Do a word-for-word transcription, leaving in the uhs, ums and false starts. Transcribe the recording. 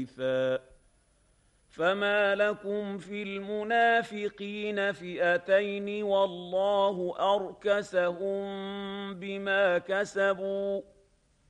فما لكم في المنافقين فئتين والله أركسهم بما كسبوا